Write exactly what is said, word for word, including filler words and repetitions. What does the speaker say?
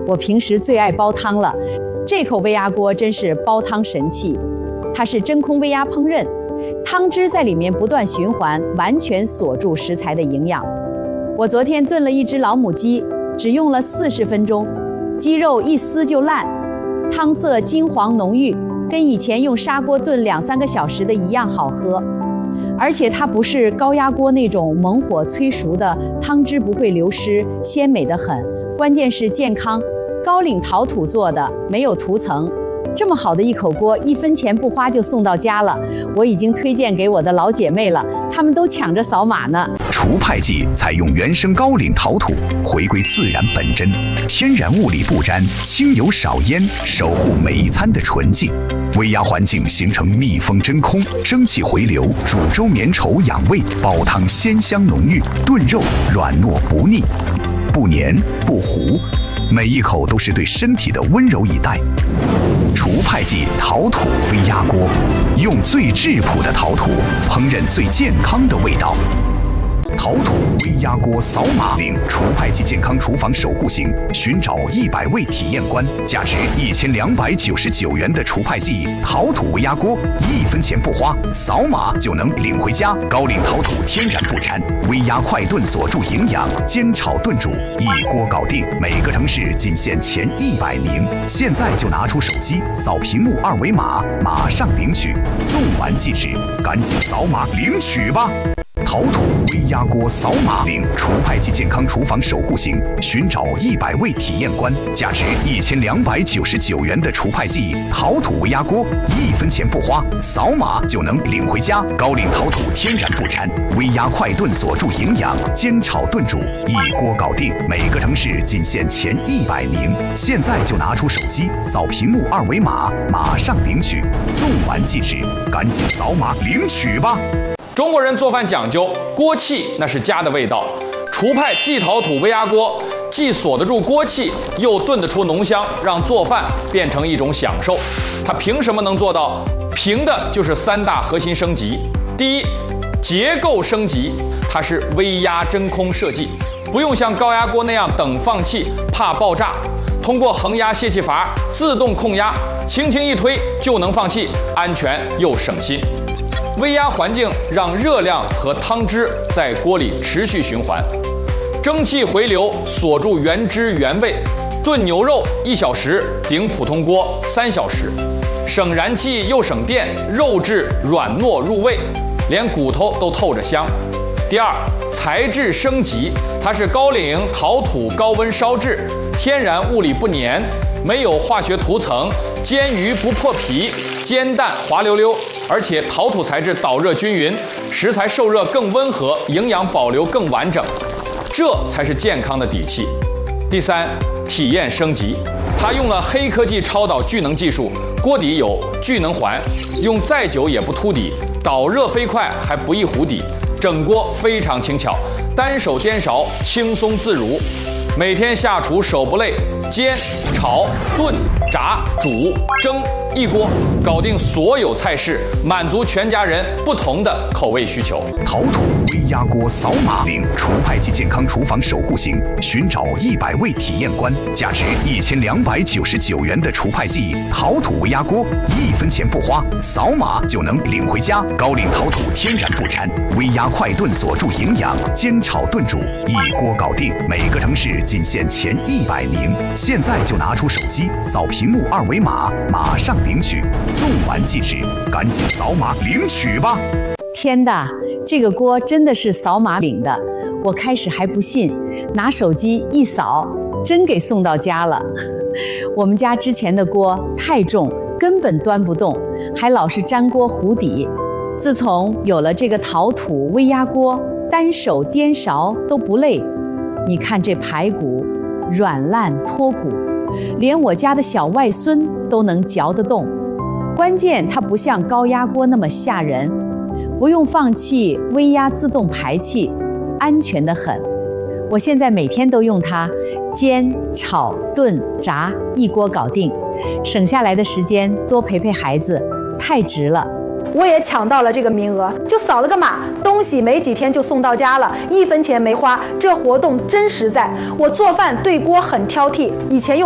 我平时最爱煲汤了，这口微压锅真是煲汤神器。它是真空微压烹饪，汤汁在里面不断循环，完全锁住食材的营养。我昨天炖了一只老母鸡，只用了四十分钟，鸡肉一撕就烂，汤色金黄浓郁，跟以前用砂锅炖两三个小时的一样好喝。而且它不是高压锅那种猛火催熟的，汤汁不会流失，鲜美得很。关键是健康，高岭陶土做的，没有涂层。这么好的一口锅，一分钱不花就送到家了。我已经推荐给我的老姐妹了，她们都抢着扫码呢。 除派记采用原生高岭陶土，回归自然本真，天然物理不沾，轻油少烟，守护每一餐的纯净。微压环境形成密封真空，蒸汽回流，煮粥绵稠养胃，煲汤鲜香浓郁，炖肉软糯不腻，不黏不糊，每一口都是对身体的温柔以待。除派记陶土微压锅，用最质朴的陶土烹饪最健康的味道。陶土微压锅扫码领除派记健康厨房守护型，寻找一百位体验官，价值一千两百九十九元的除派记陶土微压锅，一分钱不花，扫码就能领回家。高岭陶土天然不沾，微压快炖锁住营养，煎炒炖煮一锅搞定。每个城市仅限前一百名，现在就拿出手机扫屏幕二维码，马上领取，送完即止，赶紧扫码领取吧。陶土微压锅扫码领除派记健康厨房守护型，寻找一百位体验官，价值一千两百九十九元的除派记陶土微压锅，一分钱不花，扫码就能领回家。高岭陶土天然不沾，微压快炖锁住营养，煎炒炖煮一锅搞定。每个城市仅限前一百名，现在就拿出手机扫屏幕二维码，马上领取，送完即止，赶紧扫码领取吧。 中国人做饭讲究锅气，那是家的味道。除派记陶土微压锅既锁得住锅气，又炖得出浓香，让做饭变成一种享受。它凭什么能做到？凭的就是三大核心升级。第一，结构升级，它是微压真空设计，不用像高压锅那样等放气，怕爆炸。通过恒压泄气阀自动控压，轻轻一推就能放气，安全又省心。微压环境让热量和汤汁在锅里持续循环，蒸汽回流锁住原汁原味。炖牛肉一小时顶普通锅三小时，省燃气又省电，肉质软糯入味，连骨头都透着香。第二，材质升级，它是高岭陶土高温烧制，天然物理不粘，没有化学涂层，煎鱼不破皮，煎蛋滑溜溜。而且陶土材质导热均匀，食材受热更温和，营养保留更完整，这才是健康的底气。第三，体验升级，它用了黑科技超导聚能技术，锅底有聚能环，用再久也不凸底，导热飞快还不易糊底，整锅非常轻巧，单手颠勺轻松自如。每天下厨手不累，煎、炒、炖、炸、煮、蒸，一锅搞定所有菜式，满足全家人不同的口味需求。 陶土微压锅扫码领除派记健康厨房守护型，寻找一百位体验官，价值一千两百九十九元的除派记陶土微压锅，一分钱不花，扫码就能领回家。高岭陶土天然不沾，微压快炖锁住营养，煎炒炖煮一锅搞定。每个城市仅限前一百名，现在就拿出手机扫屏幕二维码，马上领取，送完即止，赶紧扫码领取吧。 天的，这个锅真的是扫码领的，我开始还不信，拿手机一扫，真给送到家了。我们家之前的锅太重，根本端不动，还老是粘锅糊底。自从有了这个陶土微压锅，单手颠勺都不累。你看这排骨软烂脱骨，连我家的小外孙都能嚼得动。关键它不像高压锅那么吓人，不用放气，微压自动排气，安全得很。我现在每天都用它煎、炒、炖、炸，一锅搞定，省下来的时间多陪陪孩子，太值了。 我也抢到了这个名额，就扫了个码，东西没几天就送到家了，一分钱没花，这活动真实在。我做饭对锅很挑剔，以前用